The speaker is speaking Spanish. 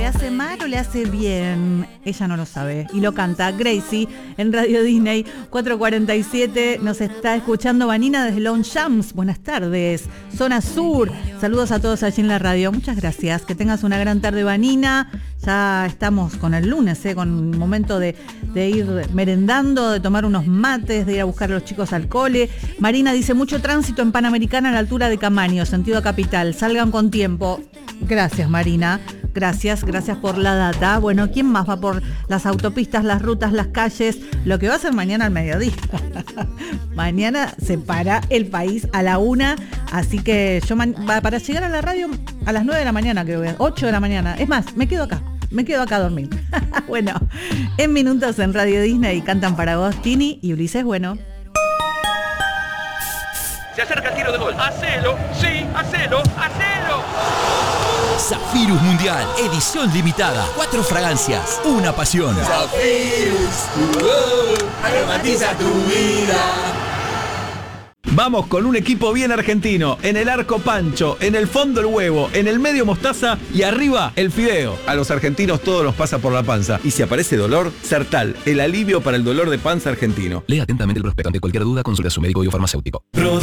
¿Le hace mal o le hace bien? Ella no lo sabe. Y lo canta Gracie en Radio Disney 447. Nos está escuchando Vanina desde Longchamps. Buenas tardes. Zona Sur. Saludos a todos allí en la radio. Muchas gracias. Que tengas una gran tarde, Vanina. Ya estamos con el lunes, con un momento de ir merendando, de tomar unos mates, de ir a buscar a los chicos al cole. Marina dice, mucho tránsito en Panamericana a la altura de Camaño, sentido capital. Salgan con tiempo. Gracias, Marina. Gracias por la data. Bueno, ¿quién más va por las autopistas, las rutas, las calles? Lo que va a hacer mañana al mediodía. Mañana se para el país a la 1, así que yo para llegar a la radio a las 9 de la mañana, creo que 8 de la mañana. Es más, me quedo acá a dormir. Bueno, en minutos en Radio Disney cantan para vos Tini y Ulises Bueno. Se acerca el tiro de gol. ¡Hacelo! ¡Sí! ¡Hacelo! ¡Hacelo! Zafirus Mundial, edición limitada. 4 fragancias, una pasión. Zafirus, aromatiza tu vida. Vamos con un equipo bien argentino. En el arco Pancho, en el fondo el huevo, en el medio mostaza y arriba el fideo. A los argentinos todo nos pasa por la panza. Y si aparece dolor, Sertal, el alivio para el dolor de panza argentino. Lea atentamente el prospecto. Ante cualquier duda, consulte a su médico o farmacéutico.